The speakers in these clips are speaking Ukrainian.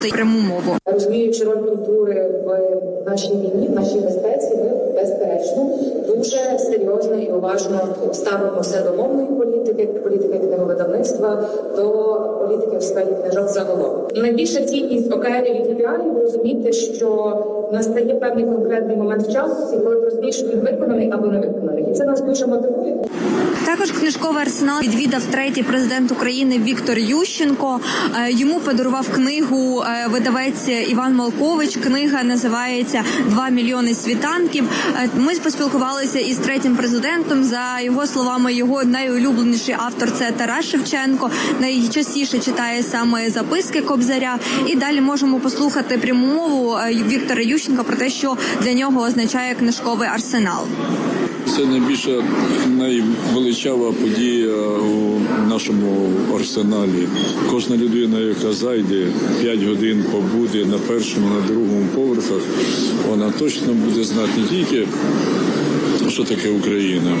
пряму мову. Розуміючи роль культури в нашій війні, в нашій безпеці, ми, безперечно, дуже серйозно і уважно ставимося до мовної політики, політики книговидавництва, до політики в сфері книжок загалом. Найбільша цінність ОКРів і KPI – розуміти, що настає певний конкретний момент часу, коли розумієш, він виконаний або не виконаний. І це нас дуже мотивує. Також книжковий арсенал відвідав третій президент України Віктор Ющенко. Йому подарував книгу видавець Іван Малкович. Книга називається «2 мільйони світанків». Ми поспілкувалися із третім президентом. За його словами, його найулюбленіший автор – це Тарас Шевченко. Найчастіше читає саме записки Кобзаря. І далі можемо послухати пряму мову Віктора Ющенка про те, що для нього означає книжковий арсенал. Це найбільша, найвеличава подія у нашому арсеналі. Кожна людина, яка зайде, 5 годин побуде на першому, на другому поверхах, вона точно буде знати не тільки, що таке Україна,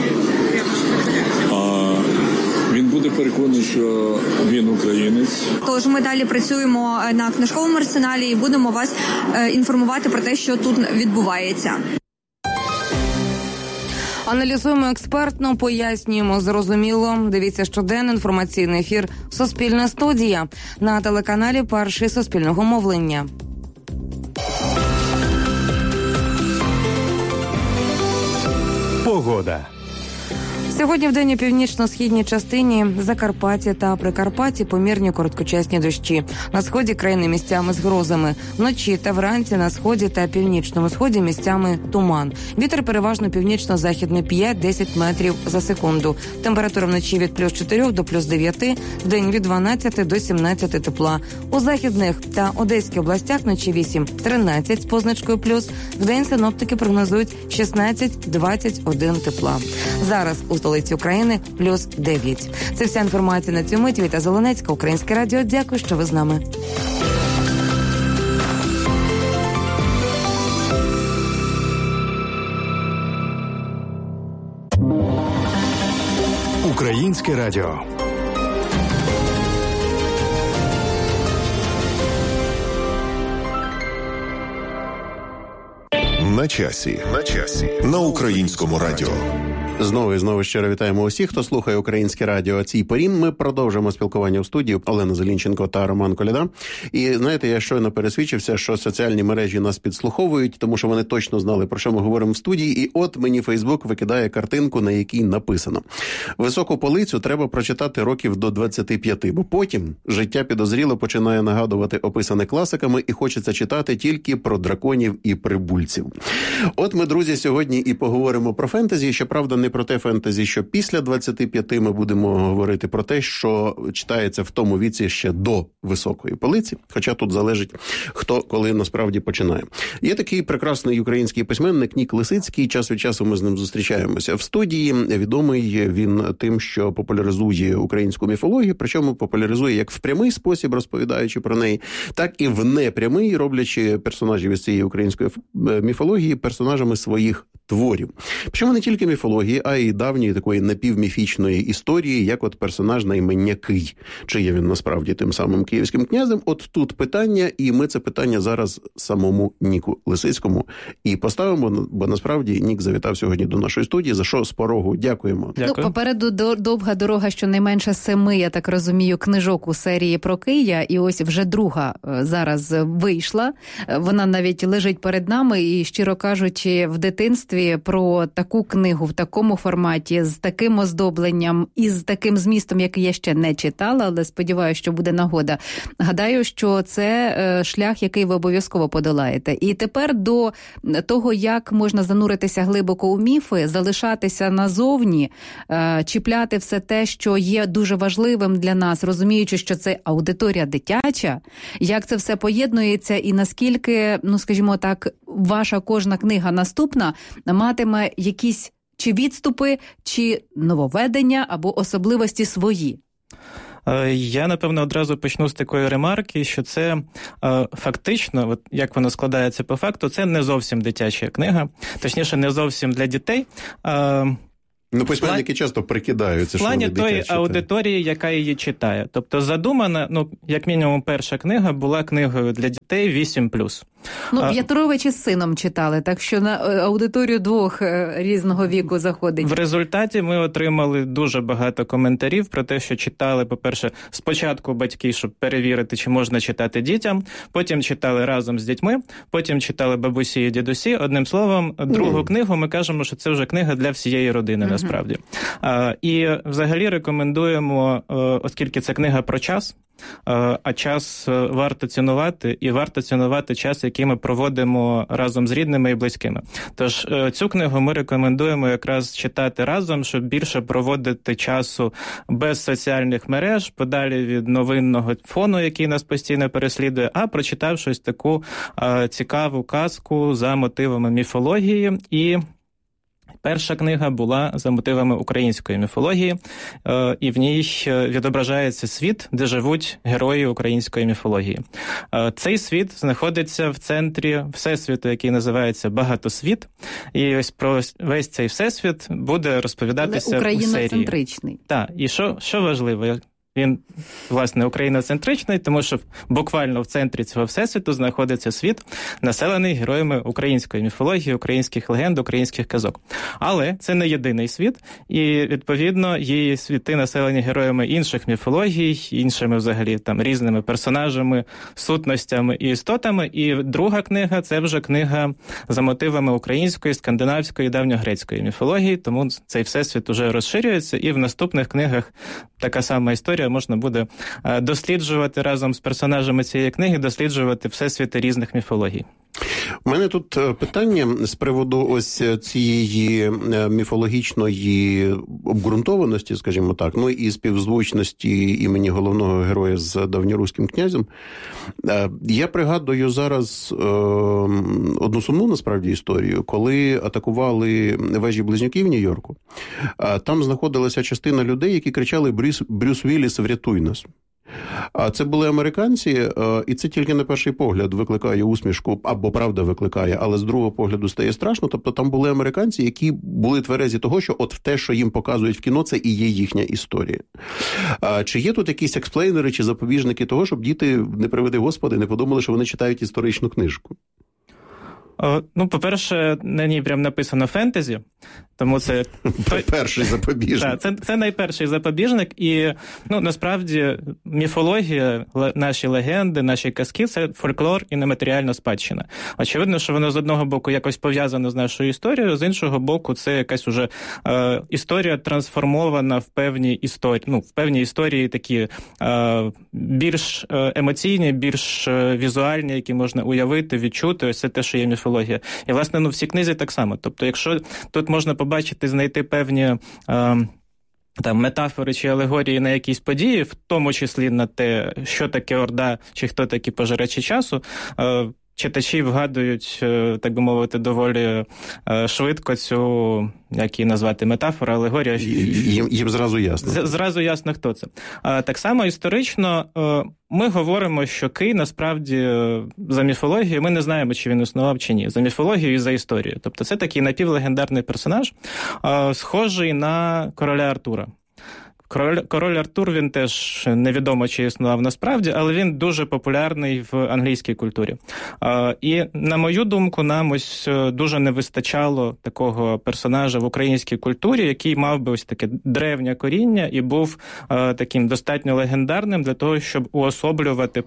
а він буде переконаний, що він українець. Тож ми далі працюємо на книжковому арсеналі і будемо вас інформувати про те, що тут відбувається. Аналізуємо експертно, пояснюємо зрозуміло. Дивіться щоденний інформаційний ефір «Суспільна студія» на телеканалі «Перший» Суспільного мовлення. Погода. Сьогодні в день у північно-східній частині Закарпаття та Прикарпатті помірні короткочасні дощі. На сході країни місцями з грозами. Вночі та вранці на сході та північному сході місцями туман. Вітер переважно північно-західний 5-10 метрів за секунду. Температура вночі від плюс 4 до плюс 9, вдень від 12 до 17 тепла. У західних та Одеській областях вночі 8-13 з позначкою плюс. Вдень синоптики прогнозують 16-21 тепла. Зараз у столиці України плюс 9. Це вся інформація на цю мить. Віта Зеленецька, Українське радіо. Дякую, що ви з нами. Українське радіо. На часі. На Українському радіо. Знову і знову щиро вітаємо усіх, хто слухає Українське радіо. Цій порі ми продовжимо спілкування в студії. Олена Зелінченко та Роман Коляда. І, знаєте, я щойно пересвідчився, що соціальні мережі нас підслуховують, тому що вони точно знали, про що ми говоримо в студії. І от мені Фейсбук викидає картинку, на якій написано: високу полицю треба прочитати років до 25, бо потім життя підозріло починає нагадувати описане класиками і хочеться читати тільки про драконів і прибульців. От ми, друзі, сьогодні і поговоримо про фентезі, щоправда, не про те фентезі, що після 25 ми будемо говорити про те, що читається в тому віці ще до високої полиці, хоча тут залежить, хто коли насправді починає. Є такий прекрасний український письменник Нік Лисицький, час від часу ми з ним зустрічаємося в студії. Відомий він тим, що популяризує українську міфологію, причому популяризує як в прямий спосіб, розповідаючи про неї, так і в непрямий, роблячи персонажів із цієї української міфології персонажами своїх творів. Причому не тільки міфології, а й давньої такої напівміфічної історії, як от персонаж на ім'я Кий. Чи є він насправді тим самим київським князем? От тут питання, і ми це питання зараз самому Ніку Лисицькому і поставимо, бо насправді Нік завітав сьогодні до нашої студії, за що з порогу дякуємо. Дякую. Ну, попереду довга дорога, щонайменше 7, я так розумію, книжок у серії про Кия, і ось вже друга зараз вийшла. Вона навіть лежить перед нами, і, щиро кажучи, в дитинстві про таку книгу в такому форматі, з таким оздобленням і з таким змістом, який я ще не читала, але сподіваюся, що буде нагода. Гадаю, що це шлях, який ви обов'язково подолаєте. І тепер до того, як можна зануритися глибоко у міфи, залишатися назовні, чіпляти все те, що є дуже важливим для нас, розуміючи, що це аудиторія дитяча, як це все поєднується і наскільки, ну, скажімо так, ваша кожна книга наступна матиме якісь чи відступи, чи нововведення або особливості свої? Я, напевно, одразу почну з такої ремарки, що це фактично, от як воно складається по факту, це не зовсім дитяча книга, точніше, не зовсім для дітей. Ну, письменники часто прикидаються, що вони дитячі. В плані тої аудиторії, яка її читає. Тобто задумана, як мінімум, перша книга була книгою для дітей 8+. В'ятрович із сином читали, так що на аудиторію 2 різного віку заходить. В результаті ми отримали дуже багато коментарів про те, що читали, по-перше, спочатку батьки, щоб перевірити, чи можна читати дітям, потім читали разом з дітьми, потім читали бабусі і дідусі. Одним словом, другу книгу ми кажемо, що це вже книга для всієї родини, насправді. І взагалі рекомендуємо, оскільки це книга про час, а час варто цінувати, і варто цінувати час, який ми проводимо разом з рідними і близькими. Тож цю книгу ми рекомендуємо якраз читати разом, щоб більше проводити часу без соціальних мереж, подалі від новинного фону, який нас постійно переслідує, а прочитавши ось таку цікаву казку за мотивами міфології. І перша книга була за мотивами української міфології, і в ній відображається світ, де живуть герої української міфології. Цей світ знаходиться в центрі всесвіту, який називається Багатосвіт, і ось про весь цей всесвіт буде розповідатися у серії. Україноцентричний. Так, і що важливо, він, власне, україноцентричний, тому що буквально в центрі цього всесвіту знаходиться світ, населений героями української міфології, українських легенд, українських казок. Але це не єдиний світ, і, відповідно, є світи, населені героями інших міфологій, іншими, взагалі, там, різними персонажами, сутностями і істотами. І друга книга – це вже книга за мотивами української, скандинавської, давньогрецької міфології, тому цей всесвіт уже розширюється, і в наступних книгах така сама історія можна буде досліджувати разом з персонажами цієї книги, досліджувати всесвіти різних міфологій. У мене тут питання з приводу ось цієї міфологічної обґрунтованості, скажімо так, ну і співзвучності імені головного героя з давньоруським князем. Я пригадую зараз одну сумну, насправді, історію, коли атакували вежі-близнюків в Нью-Йорку. Там знаходилася частина людей, які кричали «Брюс Вілліс, врятуй нас». А це були американці, і це тільки на перший погляд викликає усмішку, або правда викликає, але з другого погляду стає страшно. Тобто там були американці, які були тверезі того, що от те, що їм показують в кіно, це і є їхня історія. Чи є тут якісь експлейнери чи запобіжники того, щоб діти, не приведи Господи, не подумали, що вони читають історичну книжку? Ну, по-перше, на ній прям написано фентезі, тому це... Перший запобіжник. Так, це найперший запобіжник, і, насправді, міфологія, наші легенди, наші казки – це фольклор і нематеріальна спадщина. Очевидно, що воно з одного боку якось пов'язано з нашою історією, з іншого боку, це якась уже історія трансформована в певні історії такі більш емоційні, більш візуальні, які можна уявити, відчути. Ось це те, що є міфологія. І, власне, в цій книзі так само. Тобто, якщо тут можна побачити, знайти певні метафори чи алегорії на якісь події, в тому числі на те, що таке Орда, чи хто такі пожирачі часу, читачі вгадують, так би мовити, доволі швидко цю, як її назвати, метафора, алегорія. Їм зразу ясно. Зразу ясно, хто це. Так само історично ми говоримо, що Кий, насправді, за міфологією, ми не знаємо, чи він існував, чи ні. За міфологією і за історією. Тобто це такий напівлегендарний персонаж, схожий на короля Артура. Король Артур, він теж невідомо, чи існував насправді, але він дуже популярний в англійській культурі. І, на мою думку, нам ось дуже не вистачало такого персонажа в українській культурі, який мав би ось таке древнє коріння і був таким достатньо легендарним для того, щоб уособлювати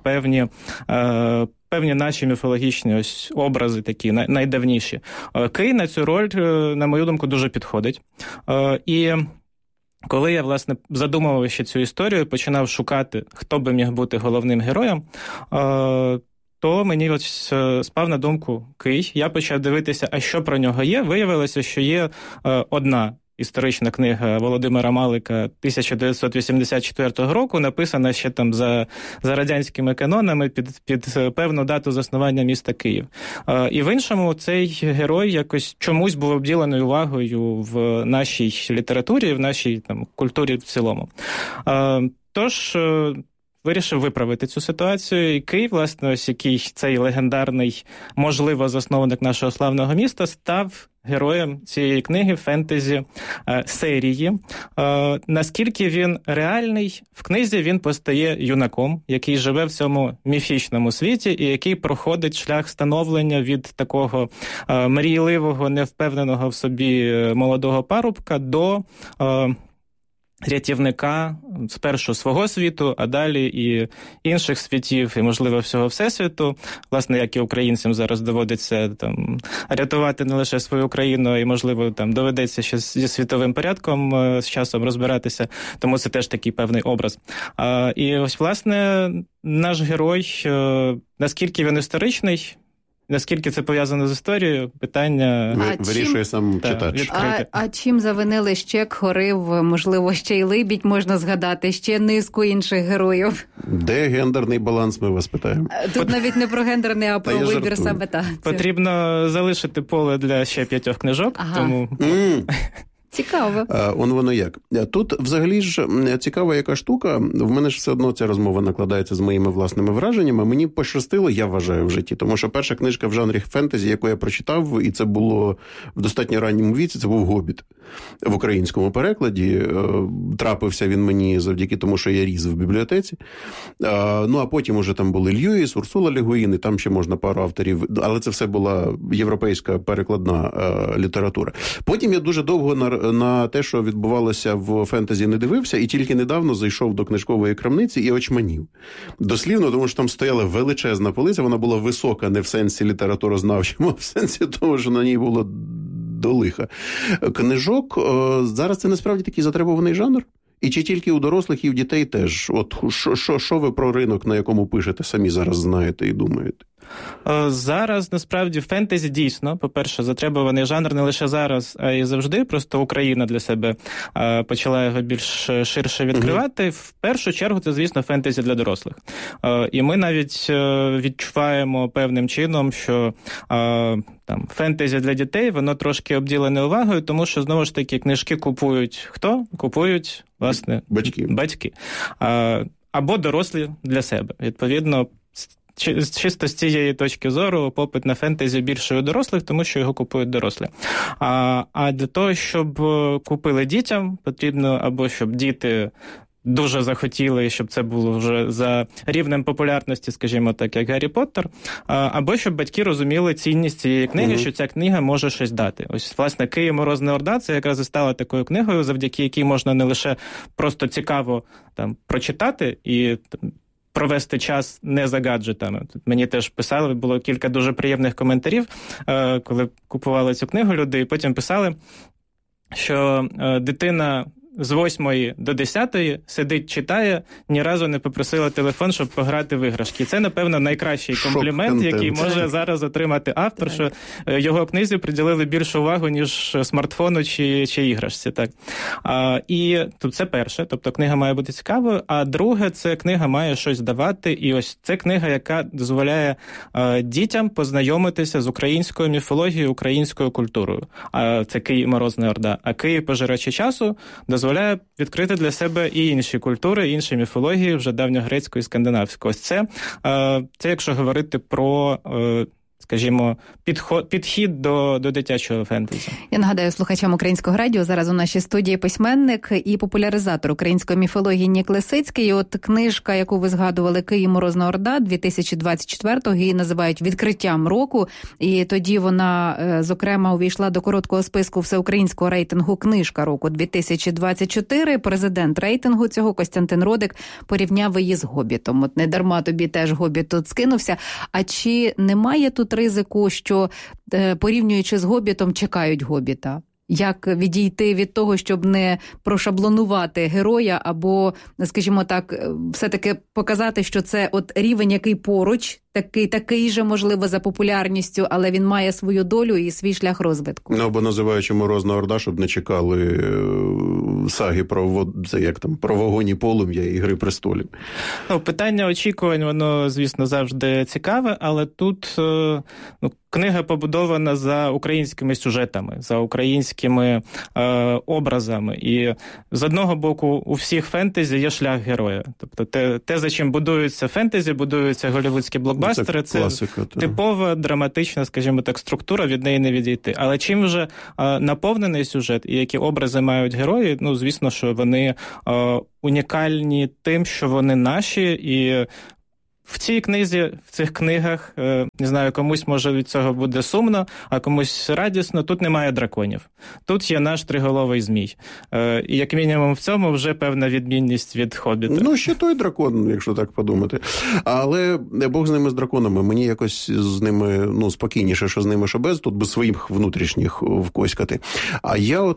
певні наші міфологічні ось образи такі, найдавніші. Кий на цю роль, на мою думку, дуже підходить. І коли я, власне, задумував ще цю історію, починав шукати, хто би міг бути головним героєм, то мені ось спав на думку Кий. Я почав дивитися, а що про нього є. Виявилося, що є одна історична книга Володимира Малика 1984 року, написана ще там за радянськими канонами під певну дату заснування міста Київ. І в іншому цей герой якось чомусь був обділений увагою в нашій літературі, в нашій культурі в цілому. Тож, вирішив виправити цю ситуацію. І Кий, власне, ось який цей легендарний, можливо, засновник нашого славного міста, став героєм цієї книги, фентезі, серії. Наскільки він реальний? В книзі він постає юнаком, який живе в цьому міфічному світі і який проходить шлях становлення від такого мрійливого, невпевненого в собі молодого парубка до рятівника спершу свого світу, а далі і інших світів, і, можливо, всього Всесвіту. Власне, як і українцям зараз доводиться там рятувати не лише свою країну, а й, можливо, там доведеться ще зі світовим порядком з часом розбиратися. Тому це теж такий певний образ. І ось, власне, наш герой, наскільки він історичний, наскільки це пов'язано з історією, питання вирішує сам читач. А чим завинили ще Хорив, можливо, ще й Либідь можна згадати, ще низку інших героїв? Де гендерний баланс, ми вас питаємо? Тут навіть не про гендерний, а про вибір саме. Потрібно залишити поле для ще 5 книжок, тому... Цікаво. Воно як. Тут взагалі ж цікава яка штука. В мене ж все одно ця розмова накладається з моїми власними враженнями. Мені пощастило, я вважаю, в житті. Тому що перша книжка в жанрі фентезі, яку я прочитав, і це було в достатньо ранньому віці, це був «Гобіт» в українському перекладі. Трапився він мені завдяки тому, що я різ в бібліотеці. Ну, а потім уже там були Льюіс, Урсула Ле Гуїн, і там ще можна пару авторів. Але це все була європейська перекладна література. Потім я дуже довго на те, що відбувалося в фентезі, не дивився, і тільки недавно зайшов до книжкової крамниці і очманів. Дослівно, тому що там стояла величезна полиця, вона була висока не в сенсі літературознавчому, а в сенсі того, що на ній було до лиха. Книжок, зараз це насправді такий затребуваний жанр? І чи тільки у дорослих, і в дітей теж? От що ви про ринок, на якому пишете, самі зараз знаєте і думаєте? Зараз, насправді, фентезі дійсно, по-перше, затребуваний жанр не лише зараз, а й завжди. Просто Україна для себе почала його більш ширше відкривати. В першу чергу це, звісно, фентезі для дорослих. І ми навіть відчуваємо певним чином, що там фентезі для дітей, воно трошки обділене увагою, тому що, знову ж таки, книжки купують хто? Купують, власне, батьки. Або дорослі для себе. Відповідно, чисто з цієї точки зору попит на фентезі більше у дорослих, тому що його купують дорослі. А для того, щоб купили дітям, потрібно або щоб діти дуже захотіли, щоб це було вже за рівнем популярності, скажімо так, як Гаррі Поттер, або щоб батьки розуміли цінність цієї книги, що ця книга може щось дати. Ось, власне, «Кий і Морозна Орда» – це якраз і стала такою книгою, завдяки якій можна не лише просто цікаво там прочитати і провести час не за гаджетами. Тут мені теж писали, було кілька дуже приємних коментарів, коли купували цю книгу люди, і потім писали, що дитина з 8 до 10 сидить, читає, ні разу не попросила телефон, щоб пограти в іграшки. Це, напевно, найкращий комплімент, який може зараз отримати автор, що його книзі приділили більшу увагу, ніж смартфону чи іграшці. Так. І тут це перше, тобто книга має бути цікавою, а друге, це книга має щось давати, і ось це книга, яка дозволяє дітям познайомитися з українською міфологією, українською культурою. Це «Кий і Морозна Орда». А «Кий, пожирачі часу» дозволяє відкрити для себе і інші культури, інші міфології, вже давньогрецької і скандинавської. Ось це, якщо говорити про, скажімо, підхід до дитячого фентезі. Я нагадаю слухачам Українського радіо, зараз у нашій студії письменник і популяризатор української міфології Нік Лисицький. І от книжка, яку ви згадували, «Кий і Морозна Орда» 2024-го, її називають «Відкриттям року». І тоді вона, зокрема, увійшла до короткого списку всеукраїнського рейтингу «Книжка року» 2024. Президент рейтингу цього Костянтин Родик порівняв її з «Гобітом». От не дарма тобі теж «Гобіт» тут скинувся. А чи немає тут ризику, що, порівнюючи з «Гобітом», чекають «Гобіта»? Як відійти від того, щоб не прошаблонувати героя, або, скажімо так, все-таки показати, що це от рівень, який поруч, такий же, можливо, за популярністю, але він має свою долю і свій шлях розвитку. Ну, або називаючи Морозна Орда, щоб не чекали саги про вогонь і полум'я і Гри престолів. Ну, питання очікувань, воно, звісно, завжди цікаве, але тут книга побудована за українськими сюжетами, за українськими образами. І з одного боку, у всіх фентезі є шлях героя. Тобто те, за чим будуються фентезі, будуються голлівудські блокбастери, це класика, типова, драматична, скажімо так, структура, від неї не відійти. Але чим вже наповнений сюжет і які образи мають герої, ну, звісно, що вони унікальні тим, що вони наші, і в цій книзі, в цих книгах, не знаю, комусь, може, від цього буде сумно, а комусь радісно, тут немає драконів. Тут є наш триголовий змій. І як мінімум в цьому вже певна відмінність від «Хоббіта». Ну, ще той дракон, якщо так подумати. Але Бог з ними, з драконами. Мені якось з ними, спокійніше, що з ними, що без. Тут би своїх внутрішніх вкоськати. А я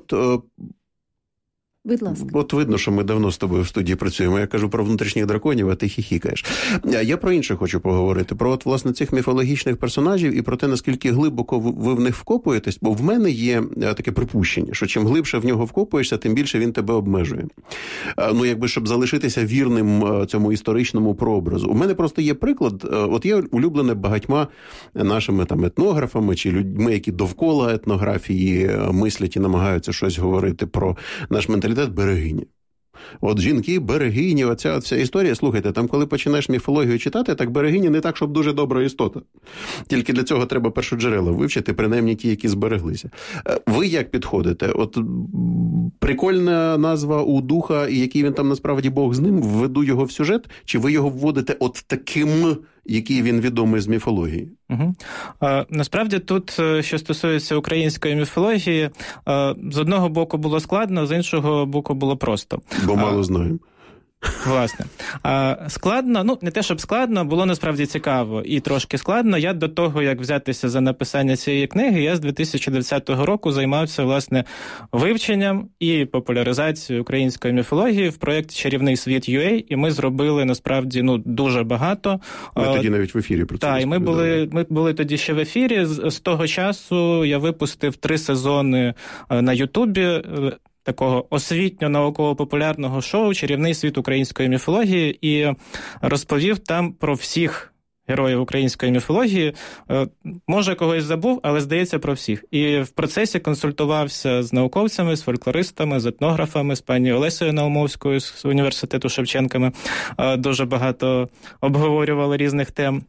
будь ласка. От видно, що ми давно з тобою в студії працюємо. Я кажу про внутрішніх драконів, а ти хіхікаєш. Я про інше хочу поговорити. Про, власне, цих міфологічних персонажів і про те, наскільки глибоко ви в них вкопуєтесь. Бо в мене є таке припущення, що чим глибше в нього вкопуєшся, тим більше він тебе обмежує. Щоб залишитися вірним цьому історичному прообразу. У мене просто є приклад. От є улюблене багатьма нашими етнографами чи людьми, які довкола етнографії мислять і намагаються щось говорити про наш менталітет. Берегині. От жінки, берегині, оця вся історія. Слухайте, там коли починаєш міфологію читати, так берегині не так, щоб дуже добра істота. Тільки для цього треба першоджерела вивчити, принаймні ті, які збереглися. Ви як підходите? От прикольна назва у духа, і який він там насправді Бог з ним, введу його в сюжет, чи ви його вводите от таким, який він відомий з міфології? Угу. Насправді тут, що стосується української міфології, з одного боку було складно, з іншого боку було просто. Бо мало знаємо. Власне. Складно, не те, щоб складно, було насправді цікаво і трошки складно. Я до того, як взятися за написання цієї книги, я з 2020 року займався, власне, вивченням і популяризацією української міфології в проєкті «Чарівний світ UA», і ми зробили, насправді, дуже багато. Ми тоді навіть в ефірі про це розповідали. Так, і ми були тоді ще в ефірі. З того часу я випустив 3 сезони на Ютубі такого освітньо-науково-популярного шоу «Чарівний світ української міфології» і розповів там про всіх героїв української міфології. Може, когось забув, але, здається, про всіх. І в процесі консультувався з науковцями, з фольклористами, з етнографами, з пані Олесею Наумовською з університету Шевченка. Дуже багато обговорювали різних тем.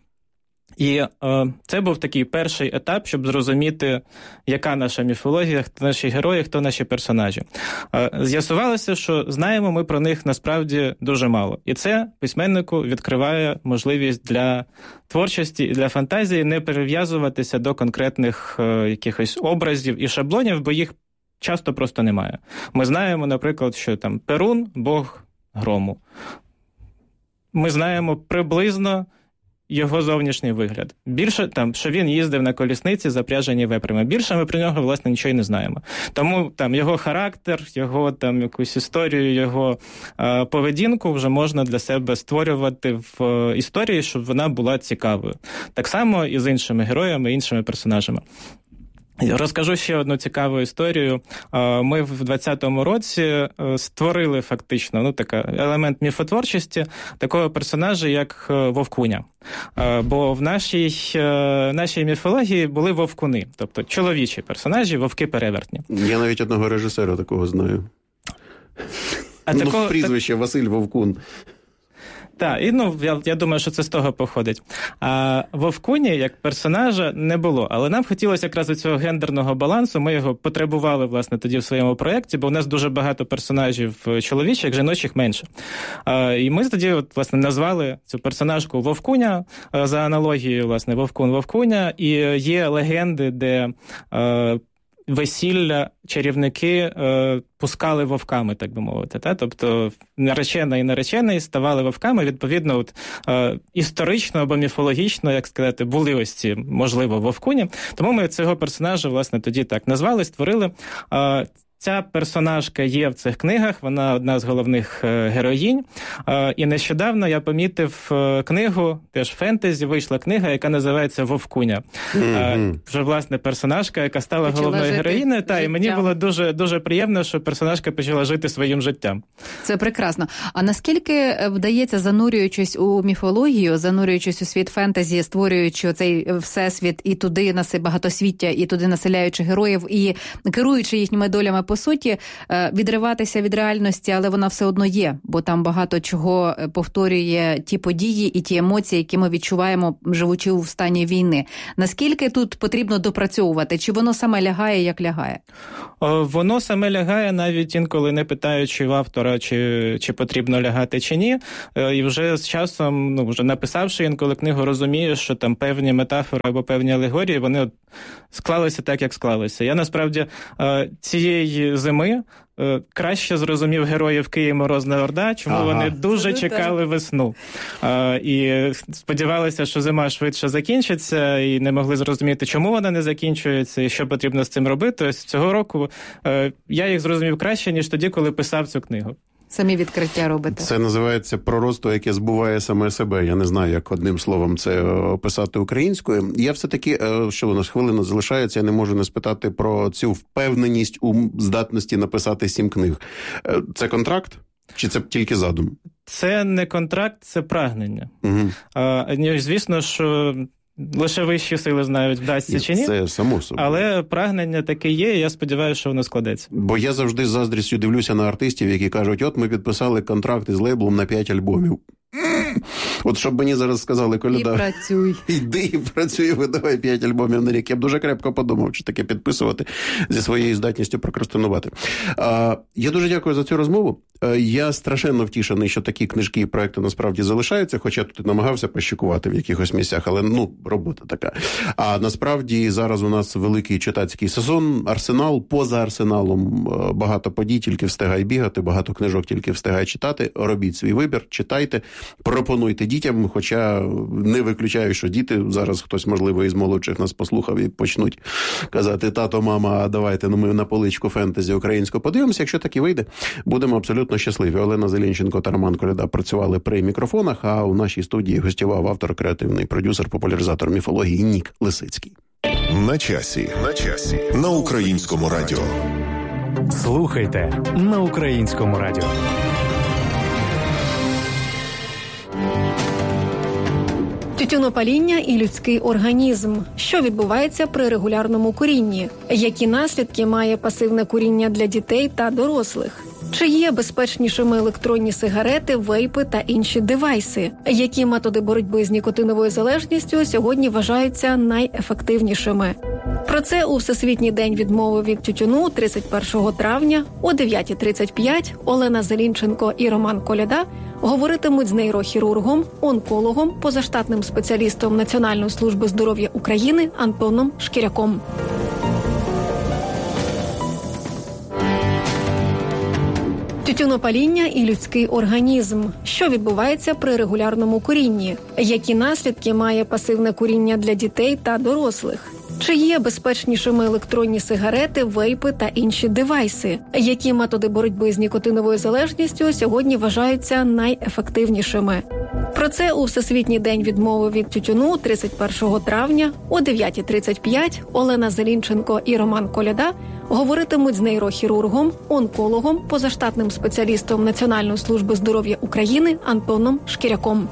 І це був такий перший етап, щоб зрозуміти, яка наша міфологія, хто наші герої, хто наші персонажі. З'ясувалося, що знаємо ми про них насправді дуже мало. І це письменнику відкриває можливість для творчості і для фантазії не перев'язуватися до конкретних якихось образів і шаблонів, бо їх часто просто немає. Ми знаємо, наприклад, що там Перун – бог грому. Ми знаємо приблизно його зовнішній вигляд. Більше там, що він їздив на колісниці, запряжені вепрями. Більше ми про нього, власне, нічого й не знаємо. Тому там його характер, його там якусь історію, його поведінку вже можна для себе створювати в історії, щоб вона була цікавою. Так само і з іншими героями, іншими персонажами. Розкажу ще одну цікаву історію. Ми в 2020 році створили фактично такий елемент міфотворчості такого персонажа, як Вовкуня. Бо в нашій міфології були вовкуни, тобто чоловічі персонажі, вовки-перевертні. Я навіть одного режисера такого знаю. Прізвище Василь Вовкун. Так, і я думаю, що це з того походить. А Вовкуні, як персонажа, не було. Але нам хотілося якраз цього гендерного балансу, ми його потребували, власне, тоді в своєму проєкті, бо у нас дуже багато персонажів чоловічих, жіночих менше. І ми тоді, власне, назвали цю персонажку Вовкуня, за аналогією, власне, Вовкун-Вовкуня, і є легенди, де весілля чарівники пускали вовками, так би мовити. Та? Тобто наречена і наречений ставали вовками, відповідно, історично або міфологічно, як сказати, були ось ці, можливо, вовкуні. Тому ми цього персонажа, власне, тоді так назвали, створили. ця персонажка є в цих книгах, вона одна з головних героїнь. І нещодавно я помітив книгу, теж фентезі, вийшла книга, яка називається «Вовкуня». Вже, власне, персонажка, яка стала головною героїнею. І мені було дуже, дуже приємно, що персонажка почала жити своїм життям. Це прекрасно. А наскільки вдається, занурюючись у міфологію, занурюючись у світ фентезі, створюючи цей всесвіт і туди багатосвіття, і туди населяючи героїв, і керуючи їхніми долями, по суті, відриватися від реальності, але вона все одно є, бо там багато чого повторює ті події і ті емоції, які ми відчуваємо, живучи у стані війни. Наскільки тут потрібно допрацьовувати? Чи воно саме лягає, як лягає? Воно саме лягає, навіть інколи не питаючи в автора, чи потрібно лягати, чи ні. І вже з часом, вже написавши інколи книгу, розумієш, що там певні метафори або певні алегорії, вони склалися так, як склалися. Я, насправді, цієї зими краще зрозумів героїв Київ Морозна Орда, чому вони дуже чекали весну. І сподівалися, що зима швидше закінчиться, і не могли зрозуміти, чому вона не закінчується, і що потрібно з цим робити. Ось цього року я їх зрозумів краще, ніж тоді, коли писав цю книгу. Самі відкриття робите. Це називається пророцтво, яке збуває саме себе. Я не знаю, як одним словом це описати українською. Я все-таки, що у нас хвилина залишається, я не можу не спитати про цю впевненість у здатності написати 7 книг. Це контракт? Чи це тільки задум? Це не контракт, це прагнення. Звісно, що лише вищі сили знають, вдасться чи ні. Це само собою. Але прагнення таке є, і я сподіваюся, що воно складеться. Бо я завжди з заздрістю дивлюся на артистів, які кажуть, от ми підписали контракт із лейблом на 5 альбомів. От щоб мені зараз сказали, Коляда, і працюй. Йди і працюй, видавай 5 альбомів на рік. Я б дуже крепко подумав, чи таке підписувати зі своєю здатністю прокрастинувати. Я дуже дякую за цю розмову. Я страшенно втішений, що такі книжки і проекти насправді залишаються, хоча тут і намагався пощикувати в якихось місцях, але, робота така. А насправді зараз у нас великий читацький сезон, Арсенал, поза Арсеналом багато подій, тільки встигай бігати, багато книжок тільки встигай читати. Робіть свій вибір, читайте, пропонуйте дітям, хоча не виключаю, що діти, зараз хтось, можливо, із молодших нас послухав і почнуть казати, тато, мама, давайте ми на поличку фентезі українську подивимося. Якщо так і вийде, будемо абсолютно щасливі. Олена Зелінченко та Роман Коляда працювали при мікрофонах, а у нашій студії гостював автор, креативний продюсер, популяризатор міфології Нік Лисицький. На часі. На Українському радіо. Слухайте на Українському радіо. Тютюнопаління і людський організм. Що відбувається при регулярному курінні? Які наслідки має пасивне куріння для дітей та дорослих? Чи є безпечнішими електронні сигарети, вейпи та інші девайси? Які методи боротьби з нікотиновою залежністю сьогодні вважаються найефективнішими? Про це у Всесвітній день відмови від тютюну 31 травня о 9:35 Олена Зелінченко і Роман Коляда говоритимуть з нейрохірургом, онкологом, позаштатним спеціалістом Національної служби здоров'я України Антоном Шкіряком. Тютюнопаління і людський організм. Що відбувається при регулярному курінні? Які наслідки має пасивне куріння для дітей та дорослих? Чи є безпечнішими електронні сигарети, вейпи та інші девайси? Які методи боротьби з нікотиновою залежністю сьогодні вважаються найефективнішими? Про це у Всесвітній день відмови від тютюну 31 травня о 9:35 Олена Зелінченко і Роман Коляда говоритимуть з нейрохірургом, онкологом, позаштатним спеціалістом Національної служби здоров'я України Антоном Шкіряком.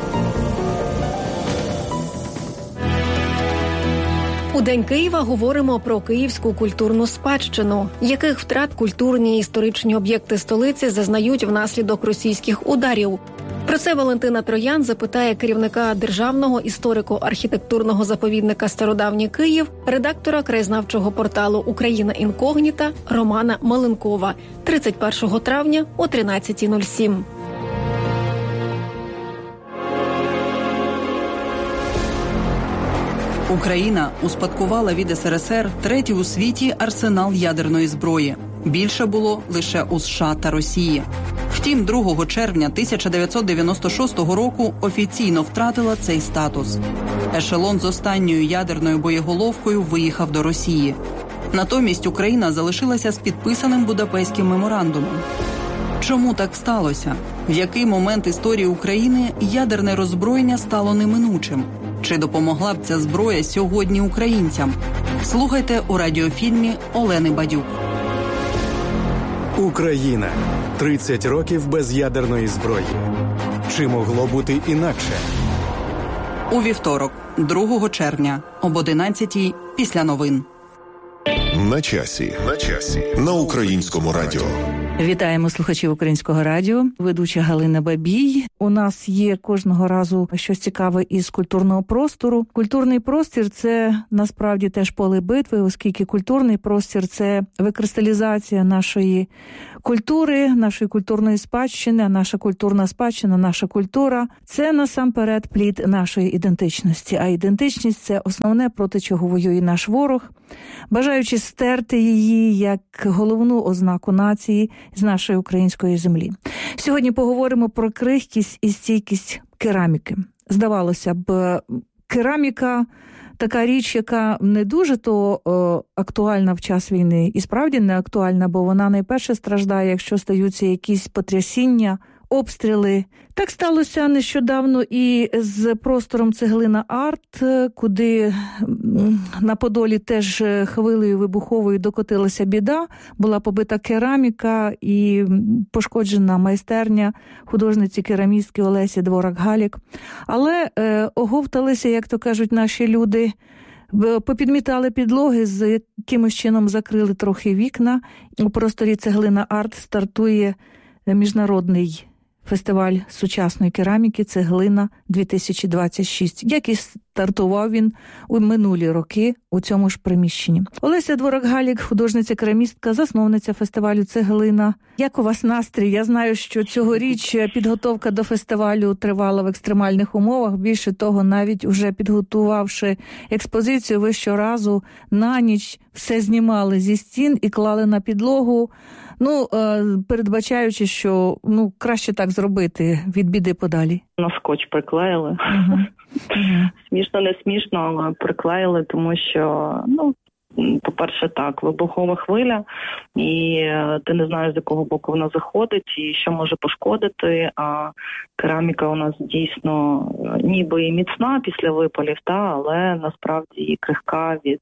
У День Києва говоримо про київську культурну спадщину. Яких втрат культурні і історичні об'єкти столиці зазнають внаслідок російських ударів? Про це Валентина Троян запитає керівника Державного історико-архітектурного заповідника «Стародавній Київ», редактора краєзнавчого порталу «Україна інкогніта» Романа Маленкова 31 травня о 13:07. Україна успадкувала від СРСР третій у світі арсенал ядерної зброї. Більше було лише у США та Росії. Втім, 2 червня 1996 року офіційно втратила цей статус. Ешелон з останньою ядерною боєголовкою виїхав до Росії. Натомість Україна залишилася з підписаним Будапештським меморандумом. Чому так сталося? В який момент історії України ядерне роззброєння стало неминучим? Чи допомогла б ця зброя сьогодні українцям? Слухайте у радіофільмі Олени Бадюк. Україна. 30 років без ядерної зброї. Чи могло бути інакше? У вівторок, 2 червня, об 11:00 після новин. На часі. На Українському радіо. Вітаємо слухачів Українського радіо. Ведуча Галина Бабій. У нас є кожного разу щось цікаве із культурного простору. Культурний простір – це насправді теж поле битви, оскільки культурний простір – це викристалізація нашої культури, нашої культурної спадщини, наша культурна спадщина, наша культура – це насамперед плід нашої ідентичності. А ідентичність – це основне, проти чого воює наш ворог, бажаючи стерти її як головну ознаку нації з нашої української землі. Сьогодні поговоримо про крихкість і стійкість кераміки. Здавалося б, кераміка – така річ, яка не дуже актуальна в час війни. І справді не актуальна, бо вона найперше страждає, якщо стаються якісь потрясіння, обстріли. Так сталося нещодавно і з простором «Цеглина Арт», куди на Подолі теж хвилею вибуховою докотилася біда. Була побита кераміка і пошкоджена майстерня художниці-керамістки Олесі Дворак-Галік. Але оговталися, як то кажуть, наші люди, попідмітали підлоги, з якимось чином закрили трохи вікна. У просторі «Цеглина Арт» стартує міжнародний фестиваль сучасної кераміки «Цеглина-2026», як і стартував він у минулі роки у цьому ж приміщенні. Олеся Дворак-Галік, художниця-керамістка, засновниця фестивалю «Цеглина». Як у вас настрій? Я знаю, що цьогоріч підготовка до фестивалю тривала в екстремальних умовах. Більше того, навіть уже підготувавши експозицію, ви щоразу на ніч все знімали зі стін і клали на підлогу, передбачаючи, що краще так зробити, від біди подалі. На скотч приклеїли. Смішно, не смішно, але приклеїли, тому що, по-перше, так, вибухова хвиля, і ти не знаєш, з якого боку вона заходить, і що може пошкодити, а кераміка у нас дійсно ніби і міцна після випалів, але насправді і крихка від,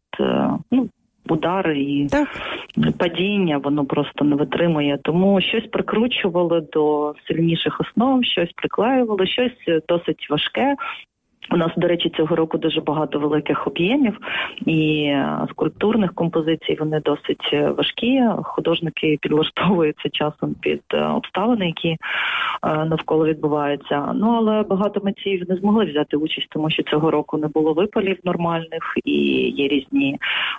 удари і падіння, воно просто не витримує. Тому щось прикручували до сильніших основ, щось приклеювали, щось досить важке. У нас, до речі, цього року дуже багато великих об'ємів і скульптурних композицій, вони досить важкі. Художники підлаштовуються часом під обставини, які навколо відбуваються. Але багато митців не змогли взяти участь, тому що цього року не було випалів нормальних і є різні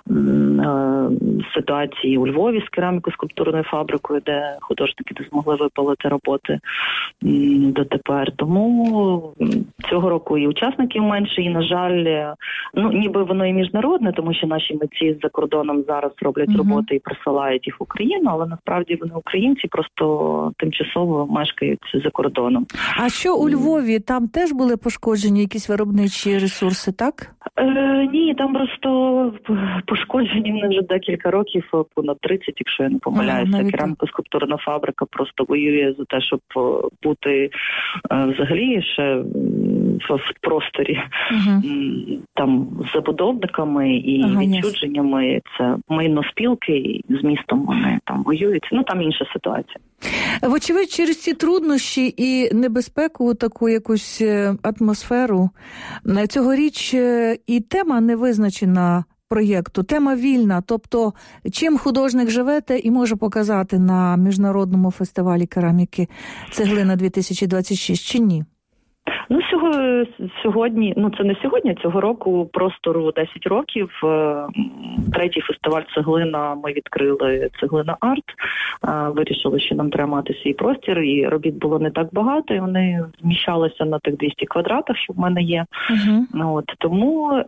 ситуації у Львові з кераміко-скульптурною фабрикою, де художники не змогли випалити роботи дотепер. Тому цього року і учасників менше, і, на жаль, ніби воно і міжнародне, тому що наші митці з-за кордоном зараз роблять роботи і присилають їх в Україну, але насправді вони українці, просто тимчасово мешкають за кордоном. А що у Львові? Там теж були пошкоджені якісь виробничі ресурси, так? Ні, там просто пошкоджені вони вже декілька років, понад 30, якщо я не помиляюся. Кераміко-скульптурна фабрика просто воює за те, щоб бути взагалі ще в просторі там з забудовниками і відчудженнями. Це майноспілки, і з містом вони там воюють. Там інша ситуація. Вочевидь, через ці труднощі і небезпеку, таку якусь атмосферу, цьогоріч і тема не визначена проєкту, тема вільна. Тобто, чим художник живе, те і може показати на міжнародному фестивалі кераміки «Цеглина-2026» чи ні? Сьогодні, це не сьогодні, цього року простору 10 років. Третій фестиваль «Цеглина» ми відкрили «Цеглина Арт». Вирішили, що нам треба мати свій простір, і робіт було не так багато, і вони зміщалися на тих 200 квадратах, що в мене є. Тому,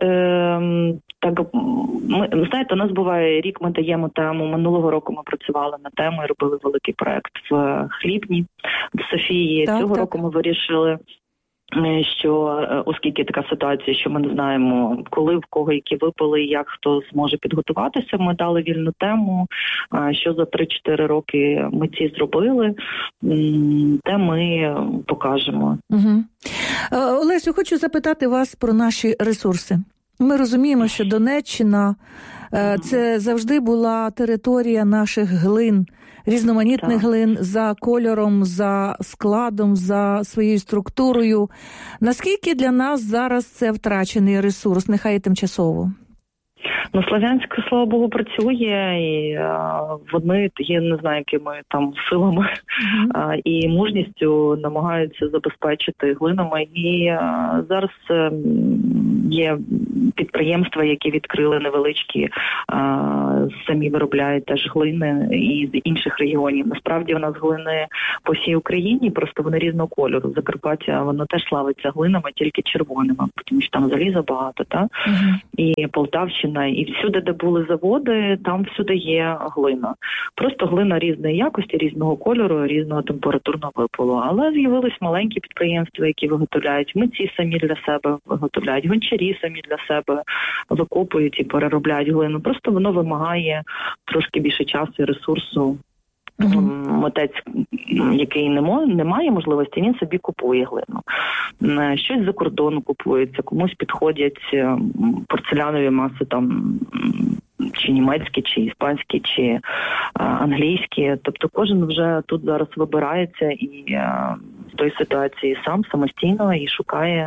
знаєте, у нас буває рік, ми даємо тему. Минулого року ми працювали на тему і робили великий проект в Хлібні, в Софії. Цього року ми вирішили що оскільки така ситуація, що ми не знаємо, коли, в кого які випали, як хто зможе підготуватися, ми дали вільну тему, що за 3-4 роки ми ці зробили, те ми покажемо. Угу. Олесю, хочу запитати вас про наші ресурси. Ми розуміємо, що Донеччина це завжди була територія наших глин, різноманітних глин за кольором, за складом, за своєю структурою. Наскільки для нас зараз це втрачений ресурс, нехай і тимчасово? Ну, Слов'янськ, слава Богу, працює, і вони, я не знаю, якими там силами і мужністю намагаються забезпечити глинами. І зараз є підприємства, які відкрили невеличкі, самі виробляють теж глини із інших регіонів. Насправді у нас глини по всій Україні, просто вони різного кольору. Закарпаття, воно теж славиться глинами, тільки червоними, тому що там заліза багато, так? І Полтавщина, і всюди, де були заводи, там всюди є глина. Просто глина різної якості, різного кольору, різного температурного випалу. Але з'явились маленькі підприємства, які виготовляють, митці самі для себе виготовляють, гончарі самі для себе викопують і переробляють глину. Просто воно вимагає трошки більше часу і ресурсу. Митець, який не має можливості, він собі купує глину. Щось за кордону купується, комусь підходять порцелянові маси, там, чи німецькі, чи іспанські, чи англійські. Тобто кожен вже тут зараз вибирається і в той ситуації самостійно і шукає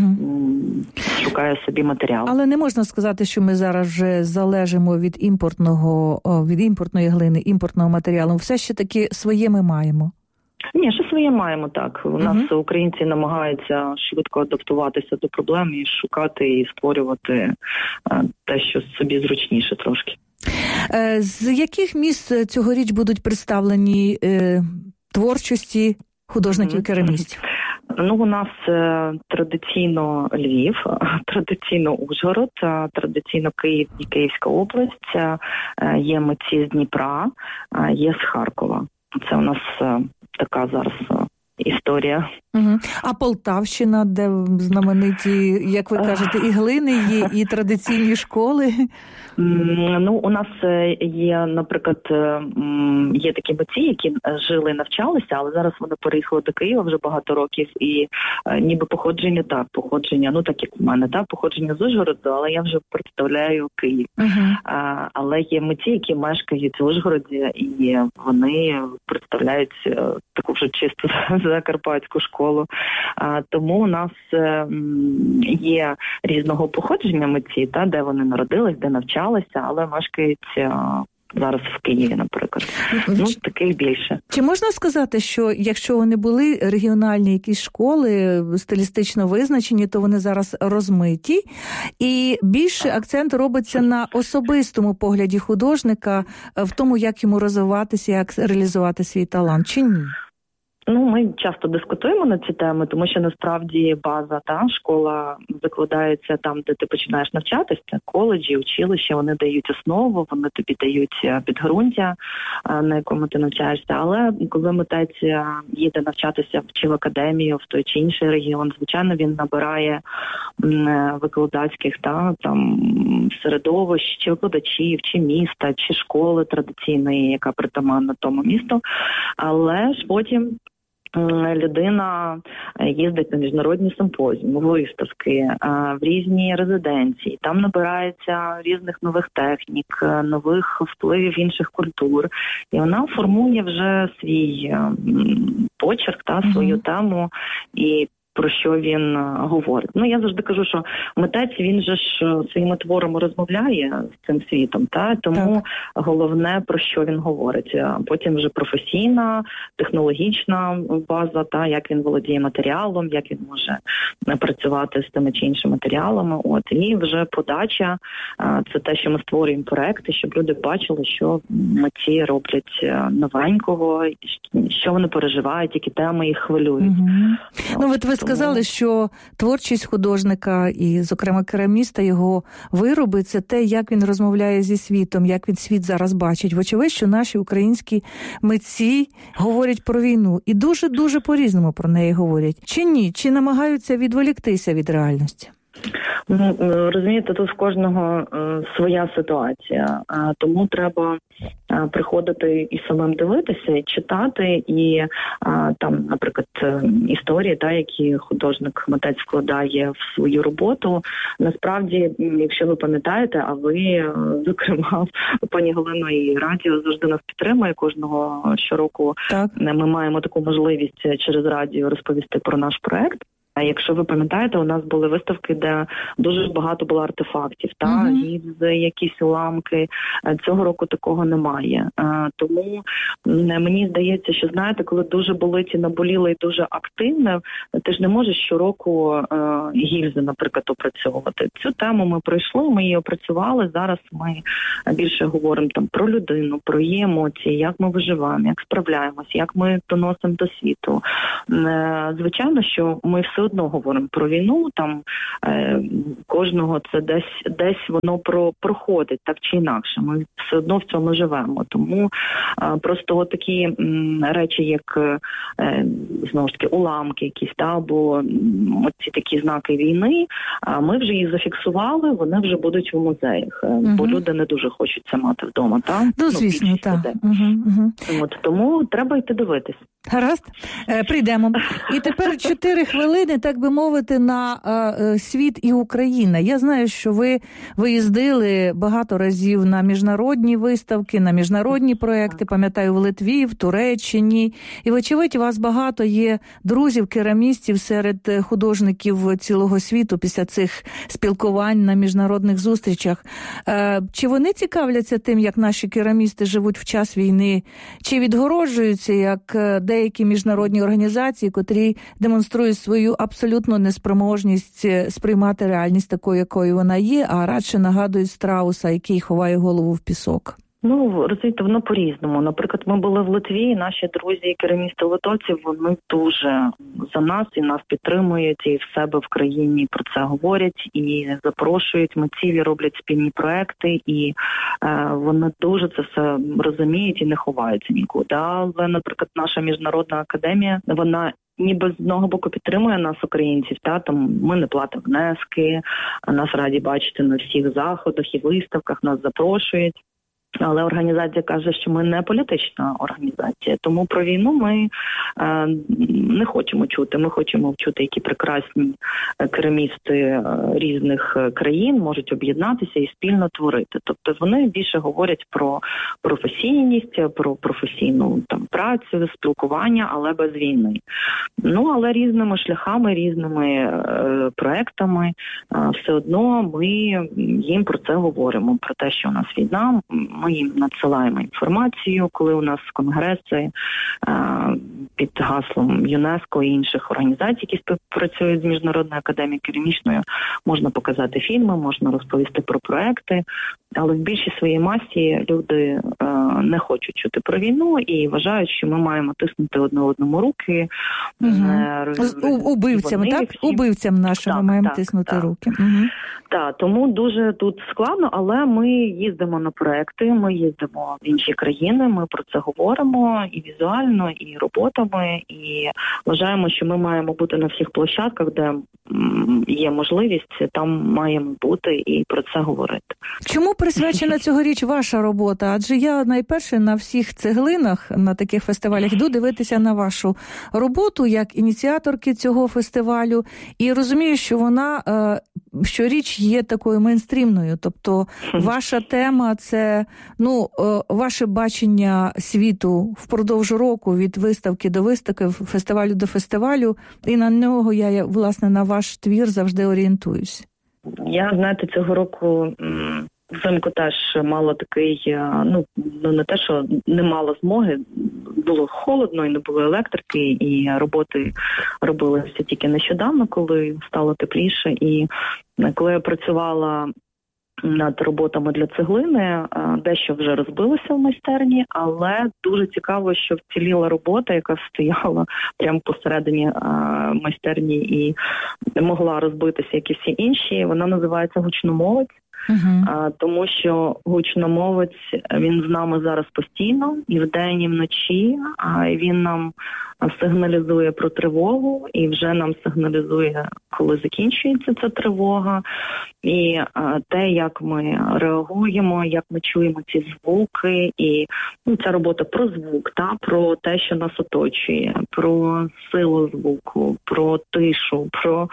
собі матеріал. Але не можна сказати, що ми зараз вже залежимо від імпортної глини, імпортного матеріалу. Все ще таки своє ми маємо. Ні, що своє маємо, так. У нас українці намагаються швидко адаптуватися до проблем і шукати і створювати те, що собі зручніше трошки. З яких міст цьогоріч будуть представлені творчості художників-керамістів? Ну, у нас традиційно Львів, традиційно Ужгород, традиційно Київ і Київська область, є митці з Дніпра, є з Харкова. Це у нас така зараз історія. А Полтавщина, де знамениті, як ви кажете, і глини є, і традиційні школи? Ну, у нас є, наприклад, є такі митці, які жили і навчалися, але зараз вони переїхали до Києва вже багато років, і ніби походження, ну так як у мене, походження з Ужгороду, але я вже представляю Київ. Але є митці, які мешкають в Ужгороді, і вони представляють таку вже чисто закарпатську школу. Тому у нас є різного походження митці, де вони народились, де навчалися, але мешкають зараз в Києві, наприклад. Ну, таких більше. Чи можна сказати, що якщо вони були регіональні якісь школи, стилістично визначені, то вони зараз розмиті, і більше акцент робиться на особистому погляді художника, в тому, як йому розвиватися, як реалізувати свій талант, чи ні? Ну, ми часто дискутуємо на ці теми, тому що насправді база, школа закладається там, де ти починаєш навчатися, коледжі, училища, вони дають основу, вони тобі дають підґрунтя, на якому ти навчаєшся. Але коли митець їде навчатися чи в академію, в той чи інший регіон, звичайно, він набирає викладацьких там середовищ, чи викладачів, чи міста, чи школи традиційної, яка притаманна тому місту. Але ж потім людина їздить на міжнародні симпозіуми, виставки, в різні резиденції. Там набирається різних нових технік, нових впливів інших культур. І вона формує вже свій почерк, свою тему і про що він говорить. Ну, я завжди кажу, що митець, він же ж своїми творами розмовляє з цим світом, тому головне, про що він говорить. Потім вже професійна, технологічна база, як він володіє матеріалом, як він може працювати з тими чи іншими матеріалами. І вже подача, це те, що ми створюємо проекти, щоб люди бачили, що митці роблять новенького, що вони переживають, які теми їх хвилюють. Ну, ви сказали, що творчість художника і, зокрема, кераміста, його вироби – це те, як він розмовляє зі світом, як він світ зараз бачить. Вочевидь, що наші українські митці говорять про війну і дуже-дуже по-різному про неї говорять. Чи ні? Чи намагаються відволіктися від реальності? Ну, розумієте, тут в кожного своя ситуація, тому треба приходити і самим дивитися, і читати, і там, наприклад, історії, які художник-митець вкладає в свою роботу. Насправді, якщо ви пам'ятаєте, а ви, зокрема, пані Галино, і радіо завжди нас підтримує кожного щороку. Так. Ми маємо таку можливість через радіо розповісти про наш проект. А якщо ви пам'ятаєте, у нас були виставки, де дуже багато було артефактів, гільзи, якісь уламки. Цього року такого немає. Тому мені здається, що, знаєте, коли дуже болить і наболіло і дуже активне, ти ж не можеш щороку гільзи, наприклад, опрацьовувати. Цю тему ми пройшли, ми її опрацювали. Зараз ми більше говоримо там про людину, про її емоції, як ми виживаємо, як справляємося, як ми доносимо до світу. Звичайно, що ми все одно говоримо про війну, там кожного це десь воно проходить, так чи інакше. Ми все одно в цьому живемо. Тому просто такі речі, як знову ж таки уламки якісь, або оці такі знаки війни, ми вже їх зафіксували, вони вже будуть у музеях, бо люди не дуже хочуть це мати вдома, так? Ну, звісно, так. Тому треба йти дивитись. Гаразд, прийдемо. І тепер 4 хвилини, так би мовити, на світ і Україна. Я знаю, що ви виїздили багато разів на міжнародні виставки, на міжнародні проекти, пам'ятаю, в Литві, в Туреччині. І, вочевидь, у вас багато є друзів, керамістів серед художників цілого світу після цих спілкувань на міжнародних зустрічах. Чи вони цікавляться тим, як наші керамісти живуть в час війни? Чи відгороджуються, як деякі міжнародні організації, котрі демонструють свою абсолютну неспроможність сприймати реальність такою, якою вона є, а радше нагадують страуса, який ховає голову в пісок? Ну, розумієте, воно по-різному. Наприклад, ми були в Литві, і наші друзі, керамісти-литовці, вони дуже за нас і нас підтримують, і в себе в країні про це говорять, і запрошують митців, і роблять спільні проекти, і вони дуже це все розуміють і не ховаються нікуди. Але, наприклад, наша міжнародна академія, вона ніби з одного боку підтримує нас, українців, там ми не платимо внески, нас раді бачити на всіх заходах і виставках, нас запрошують. Але організація каже, що ми не політична організація, тому про війну ми не хочемо чути. Ми хочемо чути, які прекрасні керамісти різних країн можуть об'єднатися і спільно творити. Тобто вони більше говорять про професійність, про професійну працю, спілкування, але без війни. Ну, але різними шляхами, різними проектами все одно ми їм про це говоримо, про те, що у нас війна. Ми їм надсилаємо інформацію, коли у нас конгреси під гаслом ЮНЕСКО і інших організацій, які співпрацюють з Міжнародною академією керамічною, можна показати фільми, можна розповісти про проекти, але в більшій своїй масі люди не хочуть чути про війну і вважають, що ми маємо тиснути одне одному руки. Убивцям, так? Убивцям нашим ми маємо тиснути руки. Так, тому дуже тут складно, але ми їздимо на проекти, ми їздимо в інші країни, ми про це говоримо і візуально, і роботами, і вважаємо, що ми маємо бути на всіх площадках, де є можливість, там маємо бути і про це говорити. Чому присвячена цьогоріч ваша робота? Адже я найперше на всіх цеглинах, на таких фестивалях йду дивитися на вашу роботу як ініціаторки цього фестивалю і розумію, що вона щоріч є такою мейнстрімною. Тобто ваша тема – це ваше бачення світу впродовж року від виставки до виставки, фестивалю до фестивалю, і на нього я, власне, на ваш твір завжди орієнтуюсь. Я, знаєте, цього року взимку теж мало такий, не те, що не мало змоги, було холодно і не було електрики, і роботи робилися тільки нещодавно, коли стало тепліше. І коли я працювала над роботами для цеглини. Дещо вже розбилося в майстерні, але дуже цікаво, що вціліла робота, яка стояла прямо посередині майстерні і могла розбитися, як і всі інші. Вона називається «Гучномовець». Тому що гучномовець, він з нами зараз постійно, і вдень, і вночі, і він нам сигналізує про тривогу, і вже нам сигналізує, коли закінчується ця тривога, і те, як ми реагуємо, як ми чуємо ці звуки, і ця робота про звук, про те, що нас оточує, про силу звуку, про тишу, про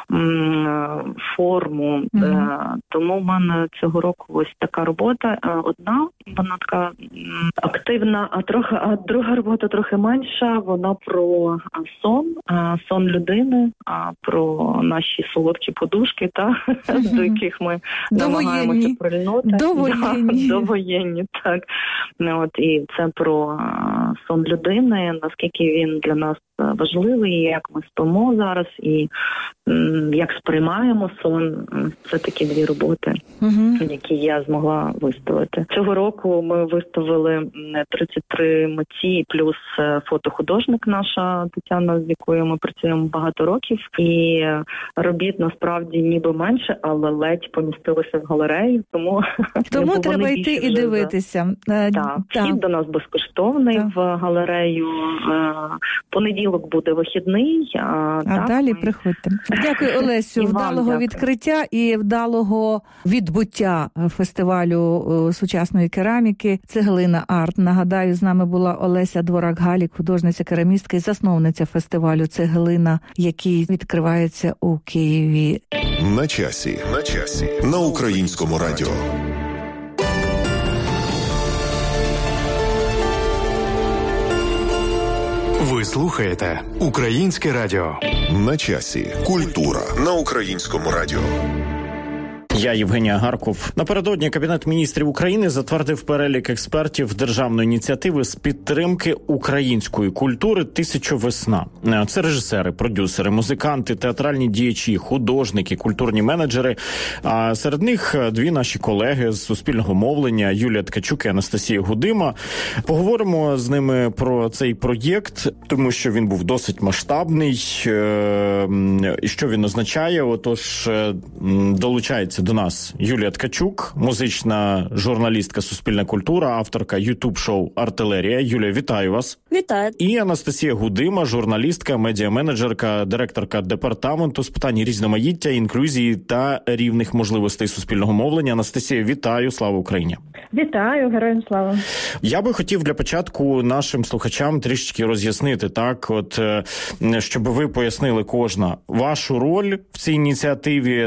форму. Тому в мене цього року ось така робота одна, вона така активна, а друга робота трохи менша, вона про сон людини, про наші солодкі подушки, до яких ми намагаємося прильнути. Довоєнні, так. І це про сон людини, наскільки він для нас важливий, як ми спимо зараз, і як сприймаємо сон. Це такі дві роботи, які я змогла виставити. Цього року ми виставили 33 митці, плюс фотохудожник наша Тетяна, з якою ми працюємо багато років. І робіт насправді ніби менше, але ледь помістилося в галерею, тому треба йти і дивитися. Так, вхід до нас безкоштовний в галерею. Понеділок буде вихідний. А далі приходьте. Дякую, Олесю. Вдалого відкриття і вдалого відбуття фестивалю сучасної кераміки «Цеглина Арт». Нагадаю, з нами була Олеся Дворак-Галік, художниця-керамістка і засновниця фестивалю «Цеглина», який відкривається у Києві. На часі. На Українському радіо. Ви слухаєте Українське радіо. На часі. Культура на Українському радіо. Я Євгеній Агарков. Напередодні Кабінет міністрів України затвердив перелік експертів державної ініціативи з підтримки української культури «1000 весна». Це режисери, продюсери, музиканти, театральні діячі, художники, культурні менеджери. А серед них дві наші колеги з Суспільного мовлення Юлія Ткачук і Анастасія Гудима. Поговоримо з ними про цей проєкт, тому що він був досить масштабний. І що він означає? Отож, долучається до нас Юлія Ткачук, музична журналістка «Суспільна культура», авторка ютуб-шоу «Артилерія». Юлія, вітаю вас. Вітаю. І Анастасія Гудима, журналістка, медіаменеджерка, директорка департаменту з питань різноманіття, інклюзії та рівних можливостей суспільного мовлення. Анастасія, вітаю. Слава Україні. Вітаю, героям слава. Я би хотів для початку нашим слухачам трішечки роз'яснити, щоб ви пояснили кожна вашу роль в цій ініціативі,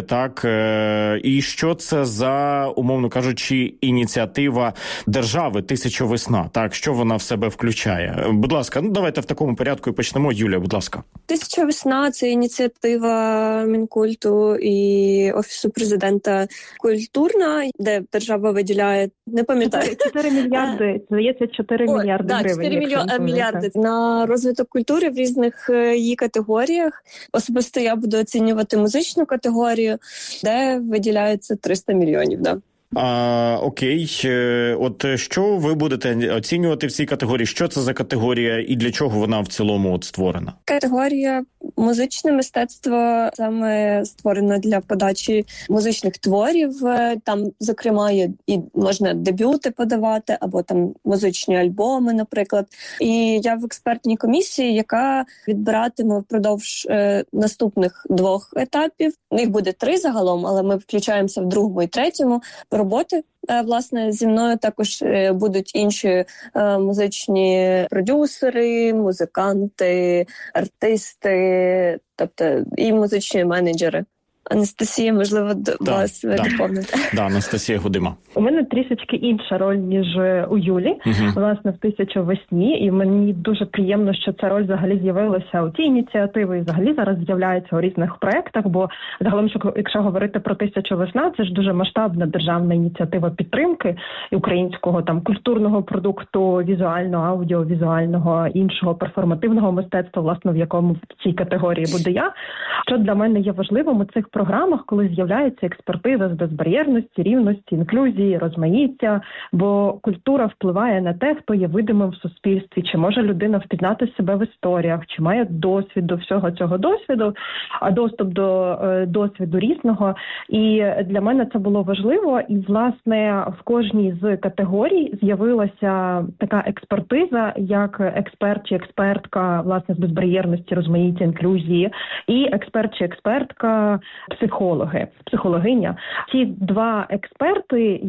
і що це за, умовно кажучи, ініціатива держави «1000 весна», що вона в себе включає. Будь ласка, давайте в такому порядку і почнемо. Юлія, будь ласка. «1000 весна» – це ініціатива Мінкульту і Офісу президента культурна, де держава виділяє, не пам'ятаю, 4 мільярди, здається, 4 мільярди гривень. 4 мільярди на розвиток культури в різних її категоріях. Особисто я буду оцінювати музичну категорію, де виділяється 300 мільйонів, Окей. От що ви будете оцінювати в цій категорії? Що це за категорія і для чого вона в цілому створена? Категорія музичне мистецтво саме створено для подачі музичних творів. Там, зокрема, є і можна дебюти подавати, або там музичні альбоми, наприклад. І я в експертній комісії, яка відбиратиме впродовж наступних 2 етапів. Їх буде 3 загалом, але ми включаємося в 2-му і 3-му роботи. Власне, зі мною також будуть інші музичні продюсери, музиканти, артисти, тобто і музичні менеджери. Анастасія, можливо, вас доповнити. Анастасія Гудима. У мене трішечки інша роль, ніж у Юлі, власне, в «1000 весні, і мені дуже приємно, що ця роль взагалі з'явилася у цій ініціативі і взагалі зараз з'являється у різних проєктах, бо загалом, якщо говорити про «1000 весна, це ж дуже масштабна державна ініціатива підтримки українського культурного продукту, візуального, аудіовізуального, іншого перформативного мистецтва, власне, в якому в цій категорії буду я. Що для мене є важливим у цих програмах, коли з'являється експертиза з безбар'єрності, рівності, інклюзії, розмаїття, бо культура впливає на те, хто є видимим в суспільстві, чи може людина впізнати себе в історіях, чи має досвід до всього цього досвіду, а доступ до досвіду різного. І для мене це було важливо. І, власне, в кожній з категорій з'явилася така експертиза, як експерт чи експертка, власне, з безбар'єрності, розмаїття, інклюзії, і експерт чи експертка, психологиня. Ці два експерти,